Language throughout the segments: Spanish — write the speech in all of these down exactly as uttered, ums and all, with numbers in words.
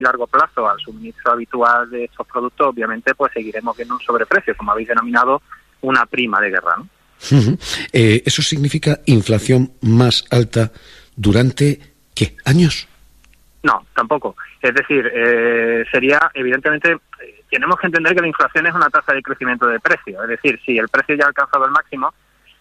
largo plazo al suministro habitual de estos productos, obviamente pues seguiremos viendo un sobreprecio, como habéis denominado, una prima de guerra, ¿no? Uh-huh. Eh, ¿Eso significa inflación más alta durante, qué, años? No, tampoco. Es decir, eh, sería, evidentemente, eh, tenemos que entender que la inflación es una tasa de crecimiento de precio. Es decir, si el precio ya ha alcanzado el máximo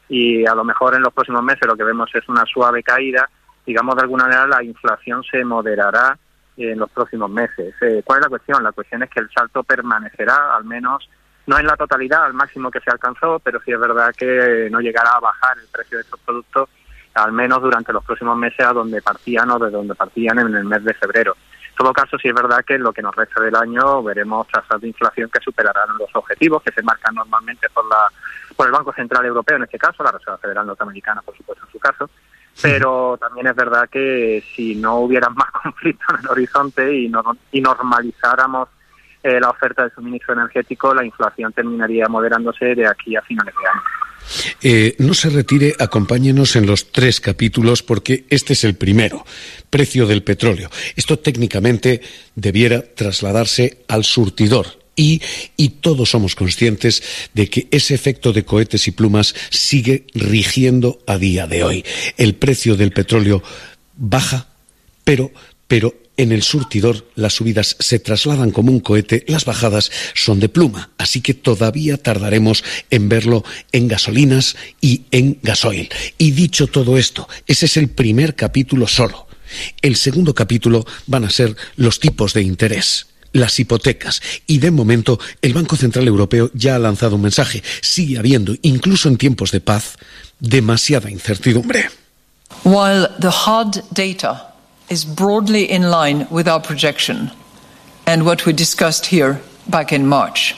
y a lo mejor en los próximos meses lo que vemos es una suave caída, digamos de alguna manera la inflación se moderará en los próximos meses. Eh, ¿Cuál es la cuestión? La cuestión es que el salto permanecerá, al menos no en la totalidad, al máximo que se alcanzó, pero sí es verdad que no llegará a bajar el precio de estos productos, al menos durante los próximos meses a donde partían o de donde partían en el mes de febrero. En todo caso, sí es verdad que en lo que nos resta del año veremos tasas de inflación que superarán los objetivos que se marcan normalmente por la por el Banco Central Europeo, en este caso, la Reserva Federal Norteamericana, por supuesto, en su caso. Pero también es verdad que si no hubiera más conflicto en el horizonte y, no, y normalizáramos eh, la oferta de suministro energético, la inflación terminaría moderándose de aquí a finales de año. Eh, no se retire, acompáñenos en los tres capítulos porque este es el primero, precio del petróleo. Esto técnicamente debiera trasladarse al surtidor y, y todos somos conscientes de que ese efecto de cohetes y plumas sigue rigiendo a día de hoy. El precio del petróleo baja, pero, pero en el surtidor las subidas se trasladan como un cohete, las bajadas son de pluma, así que todavía tardaremos en verlo en gasolinas y en gasoil. Y dicho todo esto, ese es el primer capítulo solo. El segundo capítulo van a ser los tipos de interés, las hipotecas, y de momento el Banco Central Europeo ya ha lanzado un mensaje. Sigue habiendo, incluso en tiempos de paz, demasiada incertidumbre. While the hard data is broadly in line with our projection and what we discussed here back in March.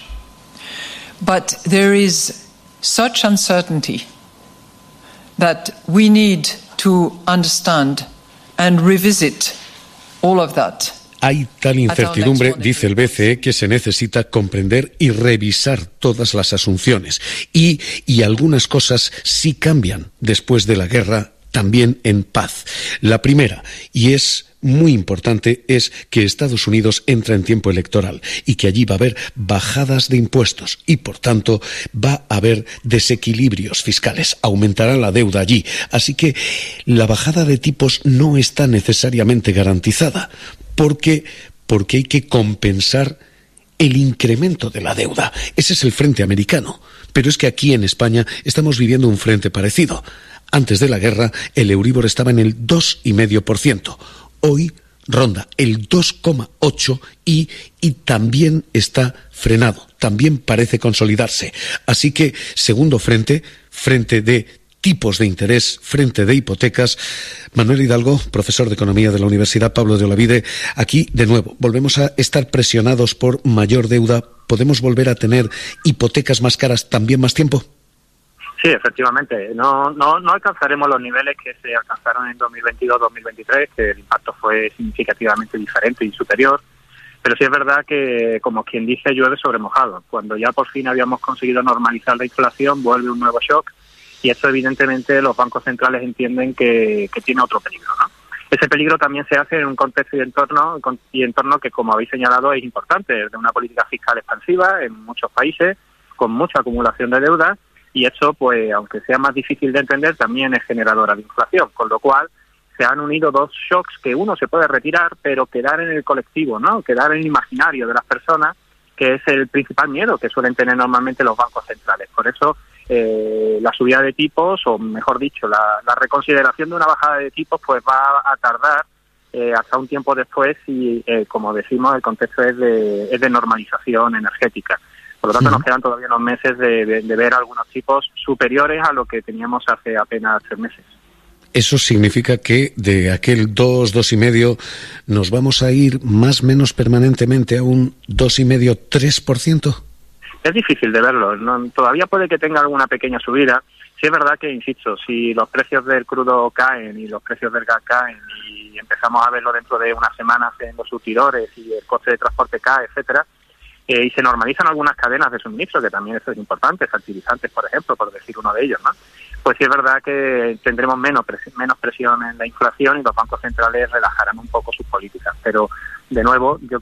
But there is such uncertainty that we need to understand and revisit all of that. Hay tal incertidumbre, dice el B C E, que se necesita comprender y revisar todas las asunciones. Y, y algunas cosas sí cambian después de la guerra, también en paz. La primera, y es muy importante, es que Estados Unidos entra en tiempo electoral y que allí va a haber bajadas de impuestos y, por tanto, va a haber desequilibrios fiscales. Aumentará la deuda allí. Así que la bajada de tipos no está necesariamente garantizada porque, porque hay que compensar el incremento de la deuda. Ese es el frente americano. Pero es que aquí en España estamos viviendo un frente parecido. Antes de la guerra, el Euríbor estaba en el dos coma cinco por ciento. Hoy ronda el dos coma ocho por ciento y, y también está frenado, también parece consolidarse. Así que, segundo frente, frente de tipos de interés, frente de hipotecas. Manuel Hidalgo, profesor de Economía de la Universidad Pablo de Olavide, aquí de nuevo, volvemos a estar presionados por mayor deuda. ¿Podemos volver a tener hipotecas más caras también más tiempo? Sí, efectivamente. No, no, no alcanzaremos los niveles que se alcanzaron en dos mil veintidós dos mil veintitrés, que el impacto fue significativamente diferente y superior. Pero sí es verdad que, como quien dice, llueve sobre mojado. Cuando ya por fin habíamos conseguido normalizar la inflación, vuelve un nuevo shock. Y eso, evidentemente, los bancos centrales entienden que, que tiene otro peligro, ¿no? Ese peligro también se hace en un contexto y entorno, y entorno que, como habéis señalado, es importante, de una política fiscal expansiva en muchos países, con mucha acumulación de deuda. Y eso, pues, aunque sea más difícil de entender, también es generadora de inflación, con lo cual se han unido dos shocks que uno se puede retirar, pero quedar en el colectivo, ¿no? Quedar en el imaginario de las personas, que es el principal miedo que suelen tener normalmente los bancos centrales. Por eso, eh, la subida de tipos, o mejor dicho, la, la reconsideración de una bajada de tipos, pues va a tardar eh, hasta un tiempo después y, eh, como decimos, el contexto es de, es de normalización energética. Por lo tanto, uh-huh. nos quedan todavía unos meses de, de, de ver algunos tipos superiores a lo que teníamos hace apenas tres meses. ¿Eso significa que de aquel dos, dos y medio nos vamos a ir más o menos permanentemente a un dos y medio, tres por ciento? Es difícil de verlo. ¿no? Todavía puede que tenga alguna pequeña subida. Sí es verdad que, insisto, si los precios del crudo caen y los precios del gas caen y empezamos a verlo dentro de unas semanas en los surtidores y el coste de transporte cae, etcétera, Eh, y se normalizan algunas cadenas de suministro, que también eso es importante, fertilizantes, por ejemplo, por decir uno de ellos, ¿no? Pues sí es verdad que tendremos menos, pres- menos presión en la inflación y los bancos centrales relajarán un poco sus políticas. Pero de nuevo, yo